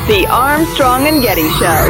The Armstrong and Getty Show.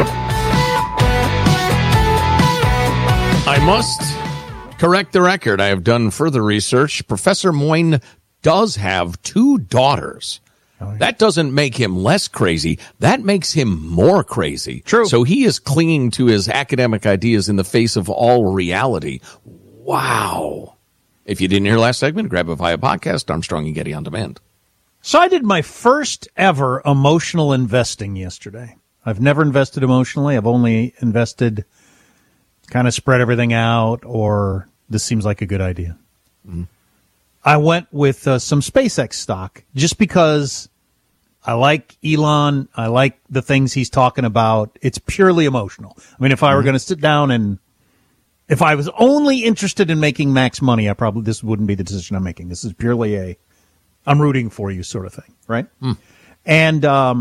I must correct the record. I have done further research. Professor Moyne does have 2 daughters. Oh, yeah. That doesn't make him less crazy. That makes him more crazy. True. So he is clinging to his academic ideas in the face of all reality. Wow. If you didn't hear last segment, grab it via podcast, Armstrong and Getty On Demand. So I did my first ever emotional investing yesterday. I've never invested emotionally. I've only invested, kind of spread everything out, or this seems like a good idea. Mm-hmm. I went with some SpaceX stock just because I like Elon. I like the things he's talking about. It's purely emotional. I mean, if I were going to sit down and if I was only interested in making max money, this wouldn't be the decision I'm making. This is purely I'm rooting for you sort of thing, right? And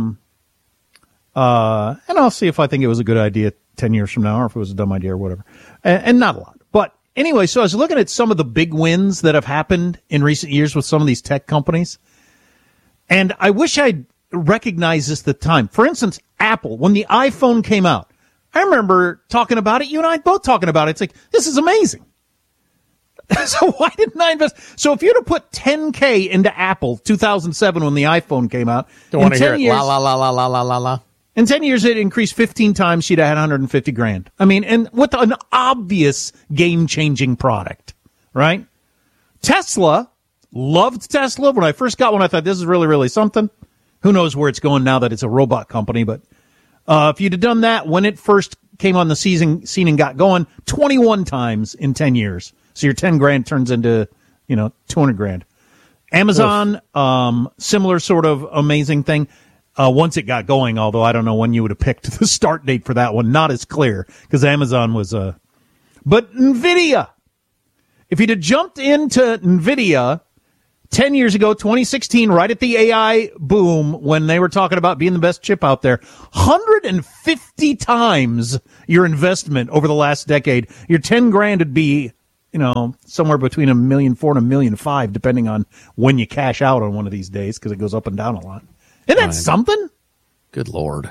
I'll see if I think it was a good idea 10 years from now or if it was a dumb idea or whatever. And not a lot. But anyway, so I was looking at some of the big wins that have happened in recent years with some of these tech companies. And I wish I'd recognized this at the time. For instance, Apple, when the iPhone came out, I remember talking about it. You and I both talking about it. It's like, this is amazing. So why didn't I invest? So if you'd have put $10K into Apple 2007 when the iPhone came out, don't want to hear it. La, la, la, la, la, la, la, la. In 10 years, it increased 15 times. She'd have had $150,000. I mean, and with an obvious game-changing product, right? Tesla, loved Tesla. When I first got one, I thought this is really, really something. Who knows where it's going now that it's a robot company. But if you'd have done that when it first came on the scene and got going, 21 times in 10 years. So your $10,000 turns into, $200,000. Amazon, similar sort of amazing thing. Once it got going, although I don't know when you would have picked the start date for that one. Not as clear because Amazon was, but NVIDIA. If you'd have jumped into NVIDIA 10 years ago, 2016, right at the AI boom when they were talking about being the best chip out there, 150 times your investment over the last decade, your $10,000 would be, somewhere between $1.4 million and $1.5 million, depending on when you cash out on one of these days because it goes up and down a lot. Isn't that something? Good Lord.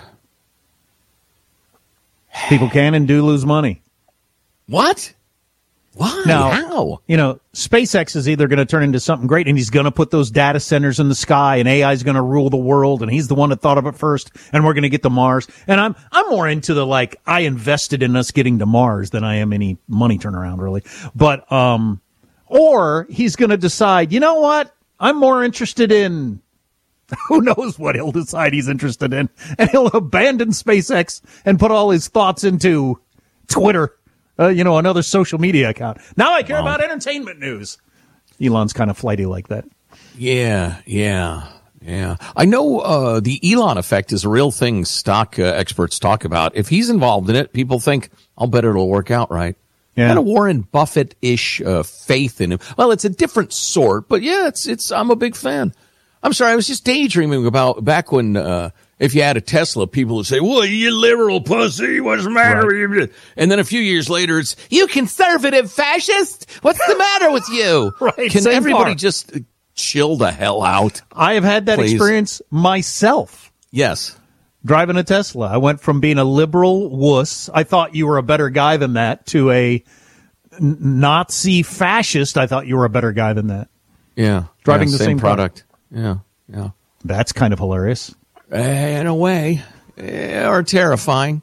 People can and do lose money. What? Why? Now, how? SpaceX is either going to turn into something great and he's going to put those data centers in the sky and AI is going to rule the world and he's the one that thought of it first and we're going to get to Mars. And I'm more into the I invested in us getting to Mars than I am any money turnaround really. But, or he's going to decide, you know what? I'm more interested in, who knows what he'll decide he's interested in. And he'll abandon SpaceX and put all his thoughts into Twitter. Another social media account. Now I care about entertainment news. Elon's kind of flighty like that. Yeah. I know the Elon effect is a real thing stock experts talk about. If he's involved in it, people think, I'll bet it'll work out right. Yeah. Kind of Warren Buffett-ish faith in him. Well, it's a different sort, but yeah, I'm a big fan. I'm sorry, I was just daydreaming about back when if you had a Tesla, people would say, well, you liberal pussy, what's the matter with you? And then a few years later, it's, you conservative fascist, what's the matter with you? Right. Can everybody just chill the hell out? I have had that experience myself. Yes. Driving a Tesla. I went from being a liberal wuss, I thought you were a better guy than that, to a Nazi fascist, I thought you were a better guy than that. Yeah. Driving the same product. Yeah. That's kind of hilarious. In a way, or terrifying.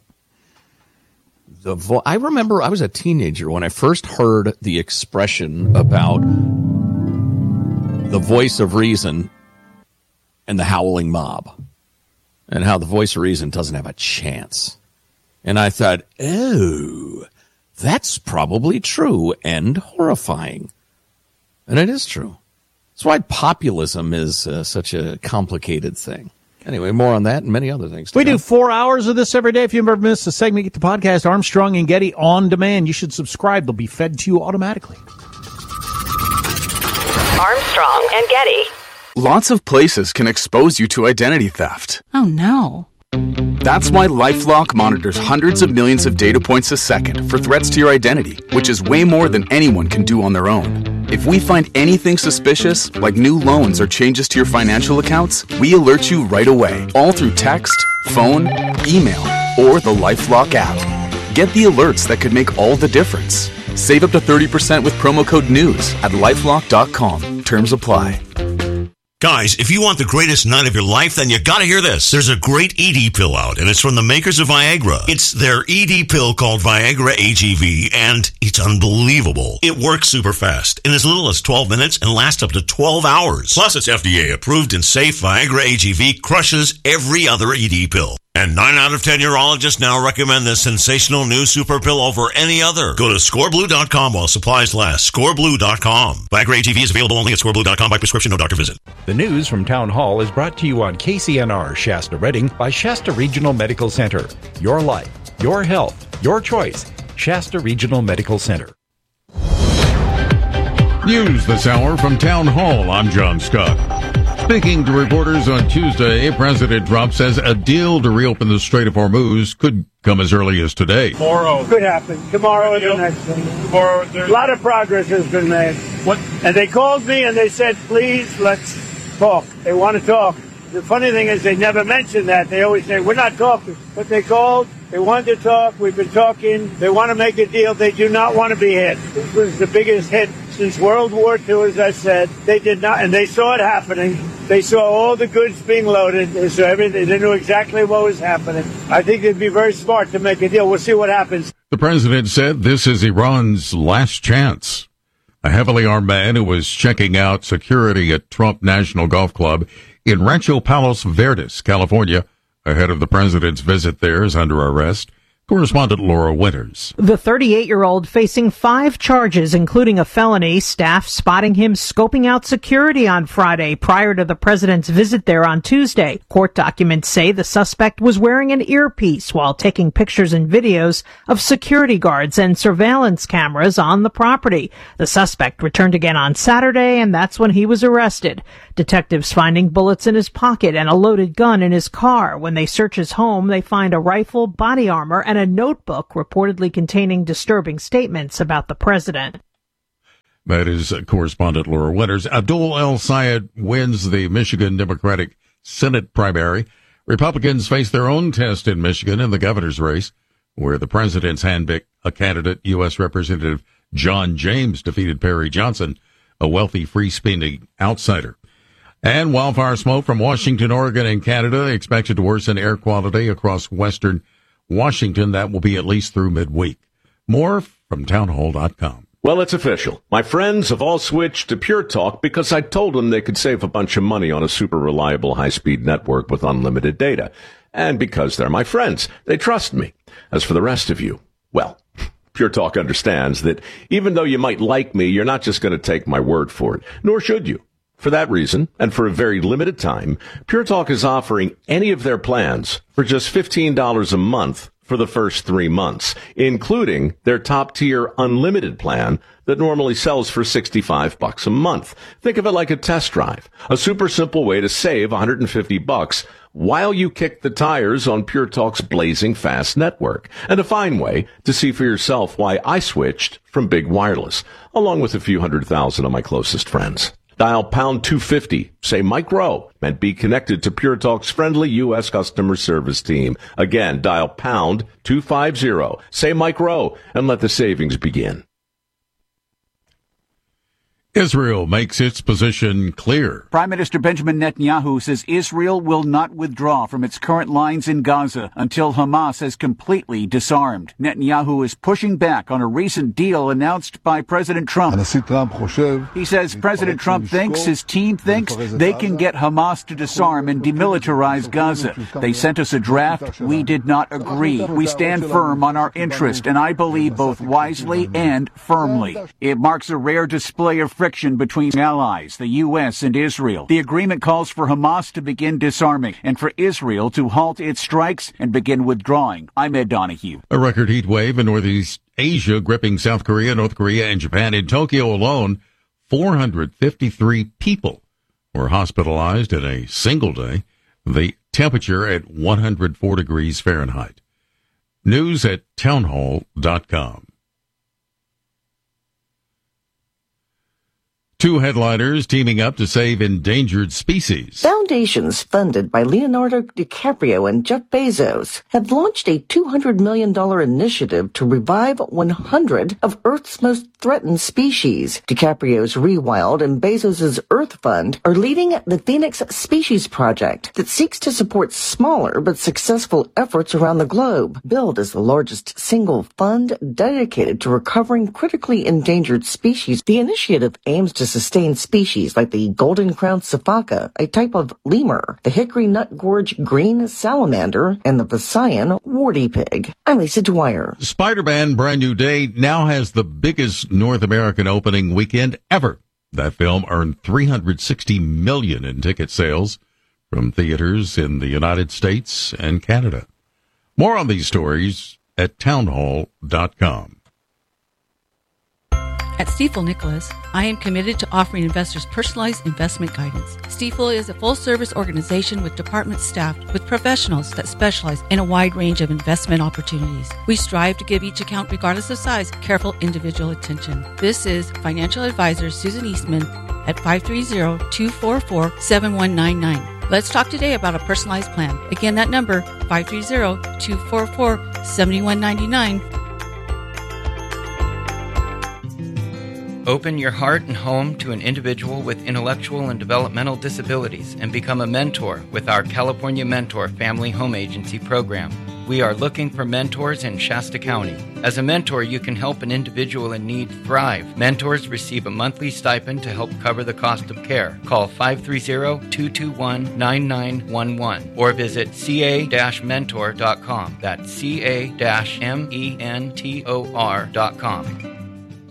I remember I was a teenager when I first heard the expression about the voice of reason and the howling mob, and how the voice of reason doesn't have a chance. And I thought, oh, that's probably true and horrifying. And it is true. That's why populism is such a complicated thing. Anyway, more on that and many other things. We do 4 hours of this every day. If you've ever missed a segment, get the podcast Armstrong and Getty on demand. You should subscribe. They'll be fed to you automatically. Armstrong and Getty. Lots of places can expose you to identity theft. Oh, no. That's why LifeLock monitors hundreds of millions of data points a second for threats to your identity, which is way more than anyone can do on their own. If we find anything suspicious, like new loans or changes to your financial accounts, we alert you right away, all through text, phone, email, or the LifeLock app. Get the alerts that could make all the difference. Save up to 30% with promo code NEWS at LifeLock.com. Terms apply. Guys, if you want the greatest night of your life, then you gotta hear this. There's a great ED pill out, and it's from the makers of Viagra. It's their ED pill called Viagra AGV, and it's unbelievable. It works super fast, in as little as 12 minutes, and lasts up to 12 hours. Plus, it's FDA approved and safe. Viagra AGV crushes every other ED pill. And 9 out of 10 urologists now recommend this sensational new super pill over any other. Go to scoreblue.com while supplies last. Scoreblue.com. Viagra AGV is available only at scoreblue.com by prescription, no doctor visit. The news from Town Hall is brought to you on KCNR Shasta Redding by Shasta Regional Medical Center. Your life, your health, your choice. Shasta Regional Medical Center. News this hour from Town Hall. I'm John Scott. Speaking to reporters on Tuesday, President Trump says a deal to reopen the Strait of Hormuz could come as early as today. Tomorrow. Could happen. Tomorrow or the next day. Tomorrow. A lot of progress has been made. What? And they called me and they said, please, let's talk. They want to talk. The funny thing is they never mention that. They always say, we're not talking. But they called. They wanted to talk. We've been talking. They want to make a deal. They do not want to be hit. This was the biggest hit since World War II, as I said. They did not, and they saw it happening. They saw all the goods being loaded. They saw everything. They knew exactly what was happening. I think they'd be very smart to make a deal. We'll see what happens. The president said this is Iran's last chance. A heavily armed man who was checking out security at Trump National Golf Club in Rancho Palos Verdes, California, ahead of the president's visit there, is under arrest. Correspondent Laura Winters. The 38-year-old facing 5 charges, including a felony. Staff spotting him scoping out security on Friday prior to the president's visit there on Tuesday. Court documents say the suspect was wearing an earpiece while taking pictures and videos of security guards and surveillance cameras on the property. The suspect returned again on Saturday, and that's when he was arrested. Detectives finding bullets in his pocket and a loaded gun in his car. When they search his home, they find a rifle, body armor, and a notebook reportedly containing disturbing statements about the president. That is correspondent Laura Winters. Abdul El-Sayed wins the Michigan Democratic Senate primary. Republicans face their own test in Michigan in the governor's race, where the president's handpicked a candidate, U.S. Representative John James, defeated Perry Johnson, a wealthy, free-spending outsider. And wildfire smoke from Washington, Oregon, and Canada expected to worsen air quality across western Washington. That will be at least through midweek. More from townhall.com. Well, it's official. My friends have all switched to Pure Talk because I told them they could save a bunch of money on a super reliable high-speed network with unlimited data. And because they're my friends, they trust me. As for the rest of you, well, Pure Talk understands that even though you might like me, you're not just going to take my word for it, nor should you. For that reason, and for a very limited time, Pure Talk is offering any of their plans for just $15 a month for the first 3 months, including their top-tier unlimited plan that normally sells for $65 a month. Think of it like a test drive, a super simple way to save $150 while you kick the tires on Pure Talk's blazing fast network, and a fine way to see for yourself why I switched from big wireless, along with a few 100,000 of my closest friends. Dial pound 250, say Mike Rowe, and be connected to Pure Talk's friendly U.S. customer service team. Again, dial pound 250, say Mike Rowe, and let the savings begin. Israel makes its position clear. Prime Minister Benjamin Netanyahu says Israel will not withdraw from its current lines in Gaza until Hamas has completely disarmed. Netanyahu is pushing back on a recent deal announced by President Trump. He says President Trump thinks, his team thinks, they can get Hamas to disarm and demilitarize Gaza. They sent us a draft. We did not agree. We stand firm on our interest, and I believe both wisely and firmly. It marks a rare display of friction between allies, the U.S. and Israel. The agreement calls for Hamas to begin disarming and for Israel to halt its strikes and begin withdrawing. I'm Ed Donahue. A record heat wave in Northeast Asia gripping South Korea, North Korea, and Japan. In Tokyo alone, 453 people were hospitalized in a single day. The temperature at 104 degrees Fahrenheit. News at townhall.com. Two headliners teaming up to save endangered species. Foundations funded by Leonardo DiCaprio and Jeff Bezos have launched a $200 million initiative to revive 100 of Earth's most threatened species. DiCaprio's Rewild and Bezos's Earth Fund are leading the Phoenix Species Project that seeks to support smaller but successful efforts around the globe. Billed as the largest single fund dedicated to recovering critically endangered species, the initiative aims to sustain species like the golden-crowned sifaka, a type of lemur, the hickory nut gorge green salamander, and the Visayan warty pig. I'm Lisa Dwyer. Spider-Man Brand New Day now has the biggest North American opening weekend ever. That film earned $360 million in ticket sales from theaters in the United States and Canada. More on these stories at townhall.com. At Stifel Nicholas, I am committed to offering investors personalized investment guidance. Stifel is a full-service organization with departments staffed with professionals that specialize in a wide range of investment opportunities. We strive to give each account, regardless of size, careful individual attention. This is financial advisor Susan Eastman at 530-244-7199. Let's talk today about a personalized plan. Again, that number, 530-244-7199. Open your heart and home to an individual with intellectual and developmental disabilities and become a mentor with our California Mentor Family Home Agency program. We are looking for mentors in Shasta County. As a mentor, you can help an individual in need thrive. Mentors receive a monthly stipend to help cover the cost of care. Call 530-221-9911 or visit ca-mentor.com. That's ca-mentor.com.